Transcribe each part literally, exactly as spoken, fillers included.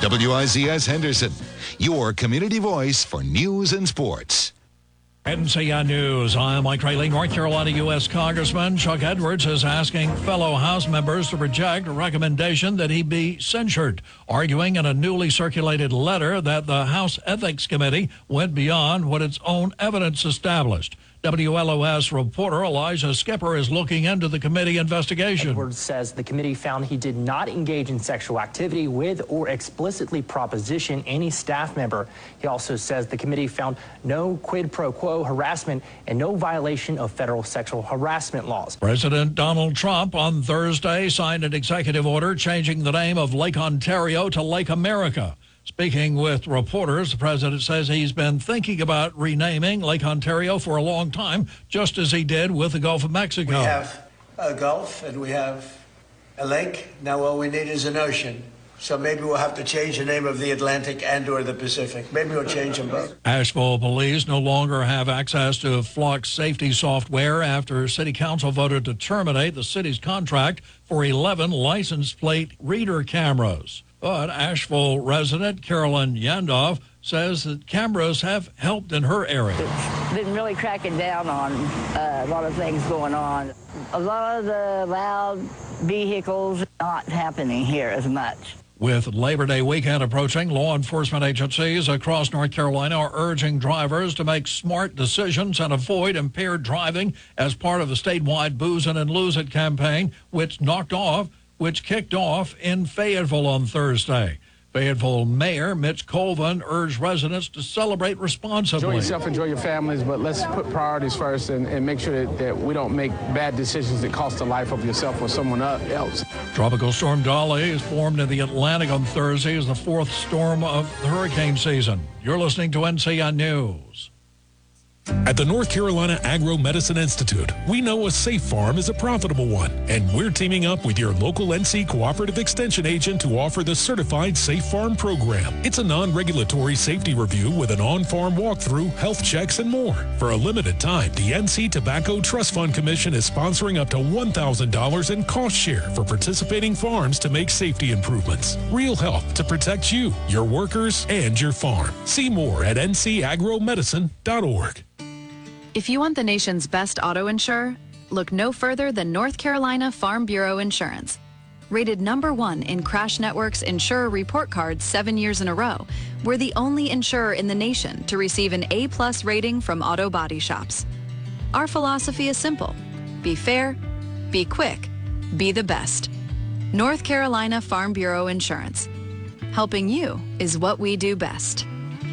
W I Z S Henderson, your community voice for news and sports. N C I News, I'm Mike Rayleigh. North Carolina U S Congressman Chuck Edwards is asking fellow House members to reject a recommendation that he be censured, arguing in a newly circulated letter that the House Ethics Committee went beyond what its own evidence established. W L O S reporter Elijah Skipper is looking into the committee investigation. Edwards says the committee found he did not engage in sexual activity with or explicitly proposition any staff member. He also says the committee found no quid pro quo harassment and no violation of federal sexual harassment laws. President Donald Trump on Thursday signed an executive order changing the name of Lake Ontario to Lake America. Speaking with reporters, the president says he's been thinking about renaming Lake Ontario for a long time, just as he did with the Gulf of Mexico. We have a Gulf and we have a lake. Now all we need is an ocean. So maybe we'll have to change the name of the Atlantic and or the Pacific. Maybe we'll change them both. Asheville police no longer have access to Flock's safety software after City Council voted to terminate the city's contract for eleven license plate reader cameras. But Asheville resident Carolyn Yandoff says that cameras have helped in her area. It's been really cracking down on uh, a lot of things going on. A lot of the loud vehicles not happening here as much. With Labor Day weekend approaching, law enforcement agencies across North Carolina are urging drivers to make smart decisions and avoid impaired driving as part of the statewide Booze It and Lose It campaign, which knocked off which kicked off in Fayetteville on Thursday. Fayetteville Mayor Mitch Colvin urged residents to celebrate responsibly. Enjoy yourself, enjoy your families, but let's put priorities first and, and make sure that, that we don't make bad decisions that cost the life of yourself or someone else. Tropical Storm Dolly is formed in the Atlantic on Thursday as the fourth storm of the hurricane season. You're listening to N C I News. At the North Carolina Agro-Medicine Institute, we know a safe farm is a profitable one, and we're teaming up with your local N C Cooperative Extension agent to offer the Certified Safe Farm program. It's a non-regulatory safety review with an on-farm walkthrough, health checks, and more. For a limited time, the N C Tobacco Trust Fund Commission is sponsoring up to one thousand dollars in cost share for participating farms to make safety improvements. Real help to protect you, your workers, and your farm. See more at N C agro medicine dot org. If you want the nation's best auto insurer, look no further than North Carolina Farm Bureau Insurance. Rated number one in Crash Network's Insurer Report Card seven years in a row, we're the only insurer in the nation to receive an A-plus rating from auto body shops. Our philosophy is simple. Be fair, be quick, be the best. North Carolina Farm Bureau Insurance. Helping you is what we do best.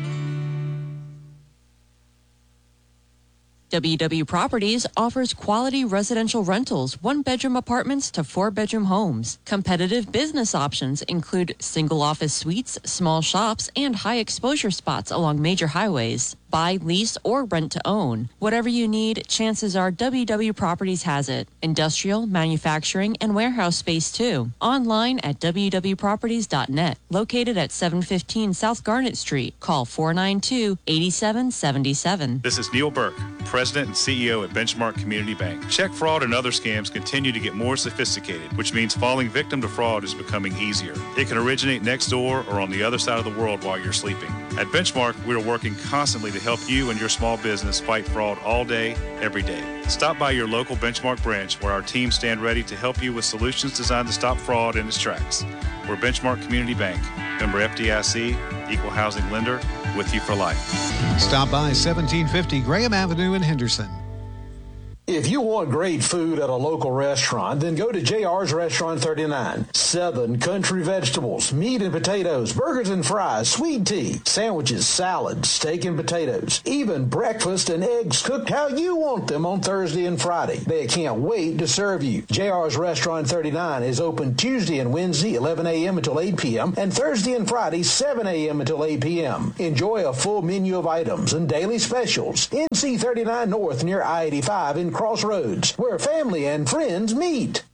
W W Properties offers quality residential rentals, one-bedroom apartments to four-bedroom homes. Competitive business options include single office suites, small shops, and high-exposure spots along major highways. Buy, lease, or rent to own. Whatever you need, chances are W W Properties has it. Industrial, manufacturing, and warehouse space too. Online at w w properties dot net. Located at seven fifteen South Garnet Street. Call four nine two, eight seven seven seven. This is Neil Burke, President and C E O at Benchmark Community Bank. Check fraud and other scams continue to get more sophisticated, which means falling victim to fraud is becoming easier. It can originate next door or on the other side of the world while you're sleeping. At Benchmark, we are working constantly to help you and your small business fight fraud all day, every day. Stop by your local Benchmark branch where our team stand ready to help you with solutions designed to stop fraud in its tracks. We're Benchmark Community Bank, member F D I C, equal housing lender, with you for life. Stop by seventeen fifty Graham Avenue in Henderson. If you want great food at a local restaurant, then go to J R's Restaurant thirty-nine. Southern country vegetables, meat and potatoes, burgers and fries, sweet tea, sandwiches, salads, steak and potatoes, even breakfast and eggs cooked how you want them on Thursday and Friday. They can't wait to serve you. J R's Restaurant thirty-nine is open Tuesday and Wednesday, eleven a.m. until eight p.m., and Thursday and Friday, seven a.m. until eight p.m. Enjoy a full menu of items and daily specials. N C thirty-nine North near I eighty-five in Crossroads, where family and friends meet.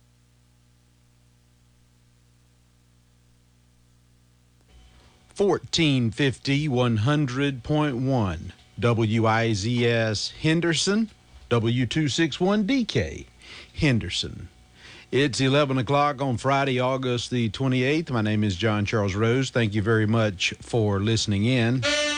fourteen fifty, one hundred point one W I Z S Henderson, W two sixty-one D K Henderson. It's eleven o'clock on Friday, August the twenty-eighth. My name is John Charles Rose. Thank you very much for listening in.